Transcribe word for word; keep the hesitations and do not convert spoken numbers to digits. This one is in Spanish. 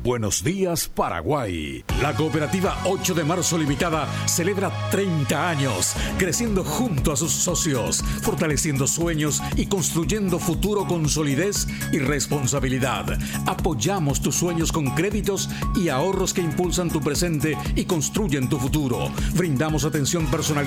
Buenos Días Paraguay. La cooperativa ocho de marzo Limitada celebra treinta años, creciendo junto a sus socios, fortaleciendo sueños y construyendo futuro con solidez y responsabilidad. Apoyamos tus sueños con créditos y ahorros que impulsan tu presente y construyen tu futuro. Brindamos atención personalizada